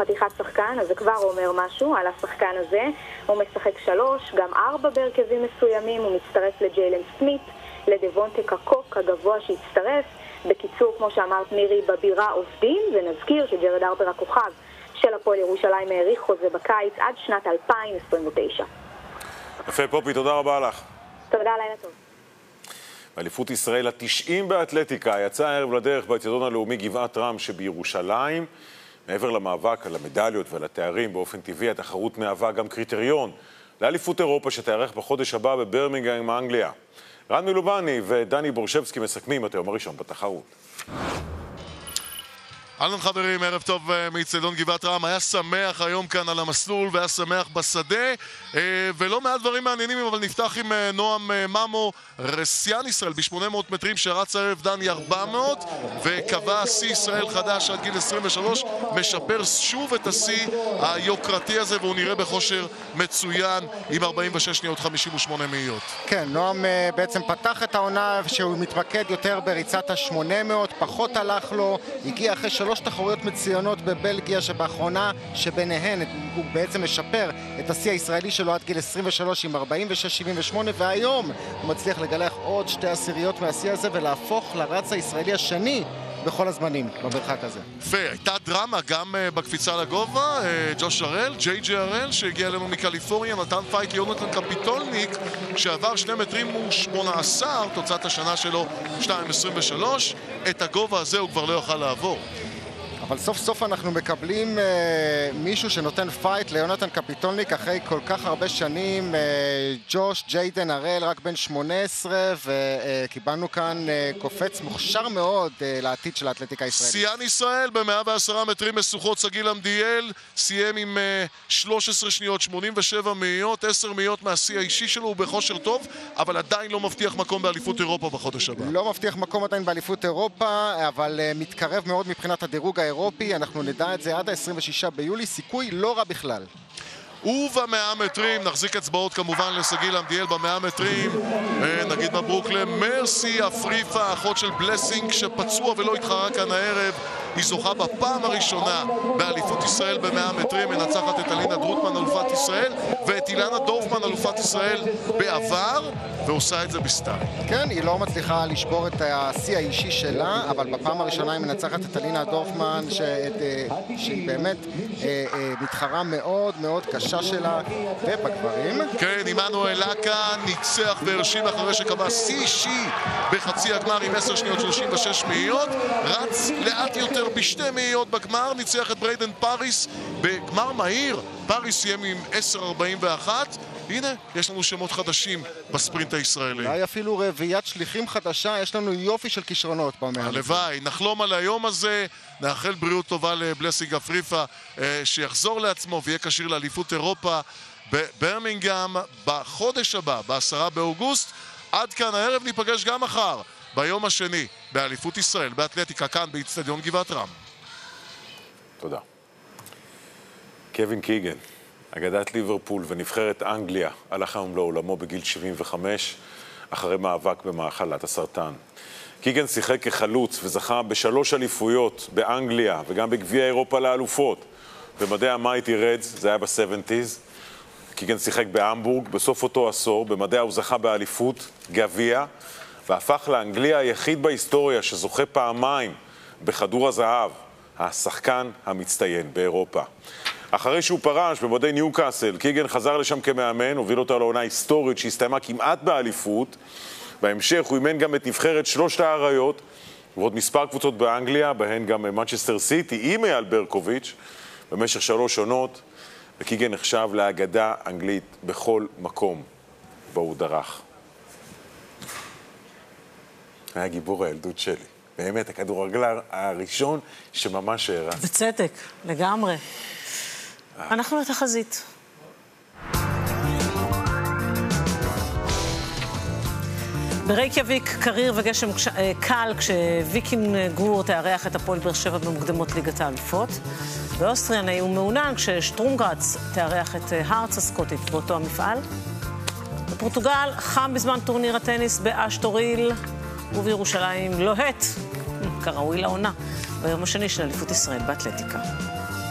חתיכת שחקן, אז זה כבר אומר משהו על השחקן הזה. הוא משחק 3, גם 4 בהרכבים מסוימים, הוא מצטרף לג'יילן סמית, לדוונטה קוקוק הגבוה שהצטרף. בקיצור, כמו שאמרת מירי, בבירה עובדים, ונזכיר שג'רד הרפר הכוכב של הפועל ירושלים העריך חוזה בקיץ עד שנת 2029. יפה פופי, תודה רבה לך. תודה, לילה טוב. אליפות ישראל ה-90 באתלטיקה יצא הערב לדרך באצטדיון הלאומי גבעת רם שבירושלים. מעבר למאבק על המדליות ועל התארים, באופן טבעי התחרות מהווה גם קריטריון לאליפות אירופה שתארך בחודש הבא בברמינגהאם, אנגליה. רן מלובני ודני בורשבסקי מסכמים את היום הראשון בתחרות. אהלן חברים, ערב טוב מאצטדיון גבעת רם. היה שמח היום כאן על המסלול והיה שמח בשדה, ולא מעט דברים מעניינים, אבל נפתח עם נועם ממו, רסיין ישראל ב-800 מטרים שרץ הערב דני 400 וקבע שיא ישראל חדש עד גיל 23, משפר שוב את השיא היוקרתי הזה, והוא נראה בכושר מצוין עם 46 שניות 58 מאיות. כן, נועם בעצם פתח את העונה שהוא מתמקד יותר בריצת ה-800, פחות הלך לו, הגיע אחרי 3 תחרויות מצוינות בבלגיה שבאחרונה שביניהן הוא בעצם משפר את השיא הישראלי שלו עד גיל 23 עם 46-78, והיום הוא מצליח לגלח עוד 2 עשיריות מהשיא הזה ולהפוך לרץ הישראלי השני בכל הזמנים במרחק הזה. יפה, הייתה דרמה גם בקפיצה לגובה, ג'וש הראל, ג'יי הראל שהגיע אלינו מקליפורניה, נתן פייט ליונתן קפיטולניק שעבר 2 מטרים ו18, תוצאת השנה שלו 2.23, את הגובה הזה הוא כבר לא יוכל לעבור. אבל סוף סוף אנחנו מקבלים מישהו שנותן פייט ליונתן קפיטולניק אחרי כל כך הרבה שנים. ג'וש ג'יידן הראל רק בן 18, וקיבלנו כאן קופץ מוכשר מאוד לעתיד של האתלטיקה הישראלית. שיאן ישראל ב-110 מטרים משוכות סגיל עמדיאל, סיים עם 13 שניות 87 מאיות, 10 מאיות מהשיא האישי שלו, הוא בכושר טוב, אבל עדיין לא מבטיח מקום באליפות אירופה בחודש הבא. לא מבטיח מקום עדיין באליפות אירופה, אבל מתקרב מאוד מבחינת הדירוג האירופי, אנחנו נדע את זה עד ה-26 ביולי, סיכוי לא רע בכלל. וב-100 מטרים, נחזיק אצבעות כמובן לסגיל עמדיאל ב-100 מטרים, נגיד מברוק למרסי אפריפה, האחות של בלסינג שפצוע ולא התחרה כאן הערב, היא זוכה בפעם הראשונה באליפות ישראל ב-100 מטרים, מנצחת את אלינה דרוטמן אלופת ישראל ואת אילנה דורפמן אלופת ישראל בעבר, ועושה את זה בסטייל. כן, היא לא מצליחה לשבור את השיא האישי שלה, אבל בפעם הראשונה היא מנצחת את אלינה דורפמן שהיא באמת מתחרה מאוד מאוד קשה שלה, ובגברים. כן, עמנואל לקה ניצח והרשים אחרי שקבע שיא אישי בחצי הגמר עם 10 שניות 36 מאיות, רץ לאט יותר ב2 מאיות בגמר, ניצח את בריידן פאריס בגמר מהיר, פאריס סיים עם 10.41. הנה, יש לנו שמות חדשים בספרינט הישראלי. אולי אפילו רביעיית שליחים חדשה, יש לנו יופי של כישרונות במאה. הלוואי, נחלום על היום הזה, נאחל בריאות טובה לבלסינג אפריפה, שיחזור לעצמו ויהיה כשיר לאליפות אירופה בברמינגהאם בחודש הבא, ב10 באוגוסט. עד כאן הערב, ניפגש גם מחר, ביום השני, באליפות ישראל, באתלטיקה, כאן באצטדיון גבעת רם. תודה. קווין קיגן, אגדת ליברפול ונבחרת אנגליה, הלך היום לעולמו בגיל 75, אחרי מאבק במחלת הסרטן. קיגן שיחק כחלוץ וזכה ב3 אליפויות באנגליה וגם בגביע אירופה לאלופות. במדעי המייטי רדס, זה היה ב-70s. קיגן שיחק בהמבורג, בסוף אותו עשור, במדעי הוא זכה באליפות, גביע, והפך לאנגליה היחיד בהיסטוריה שזוכה פעמיים בכדור הזהב, השחקן המצטיין באירופה. אחרי שהוא פרש במועדי ניוקאסל, קיגן חזר לשם כמאמן, הוביל אותה לעונה היסטורית שהסתיימה כמעט באליפות. בהמשך הוא אימן גם את נבחרת 3 האריות, ועוד מספר קבוצות באנגליה, בהן גם מנצ'סטר סיטי עם אייל ברקוביץ' במשך 3 עונות, וקיגן נחשב לאגדה אנגלית בכל מקום בו הוא דרך. היה גיבור הילדות שלי. באמת, הכדורגלר הראשון שממש הרץ. בצדק, לגמרי. אנחנו לתחזית. ברייקיאביק קריר וגשם קל כשוויקין גור תארח את הפועל באר שבע במוקדמות ליגת האלופות. באוסטריה היו מעונן כששטרומגרץ תארח את הארץ הסקוטית באותו המפעל. בפורטוגל חם בזמן טורניר הטניס באשטוריל, ובירושלים לוהט, כראוי לעונה, ביום השני של אליפות ישראל באתלטיקה.